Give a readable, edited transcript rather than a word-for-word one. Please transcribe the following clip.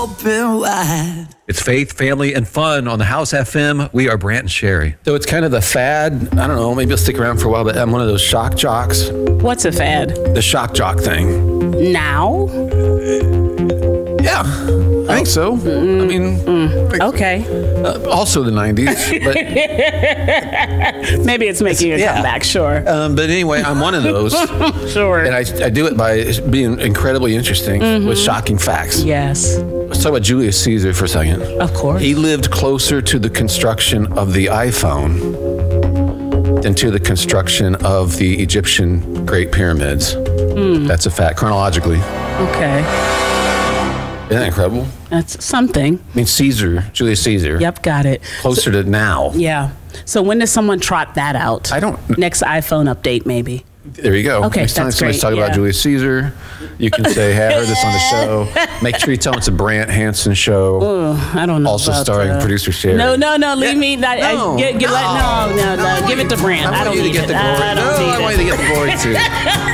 Open wide. It's faith, family, and fun on the House FM. We are Brant and Sherry. So it's kind of the fad. I don't know. Maybe I'll stick around for a while, but I'm one of those shock jocks. What's a fad? The shock jock thing. Now? Yeah, I think so. I mean, Okay. Also the 90s. But, Maybe it's making a comeback, sure. but anyway, I'm one of those. Sure. And I do it by being incredibly interesting with shocking facts. Yes, Let's talk about Julius Caesar for a second. of course. He lived closer to the construction of the iPhone than to the construction of the Egyptian Great Pyramids. That's a fact, chronologically. Okay. Isn't that incredible? That's something. I mean, Julius Caesar, Yep, got it. closer to now. Yeah. So when does someone trot that out? I don't- Next iPhone update, maybe. There you go. Okay, Next time that's somebody's great, talking about yeah. Julius Caesar, you can say, hey, I heard this on the show. Make sure you tell them it's a Brant Hansen show. Oh, I don't know. Also about, starring producer Sherry. No, leave me. No. No, give it to Brant. I don't want you to need get it. the glory. I don't No, need I want you to get the glory too.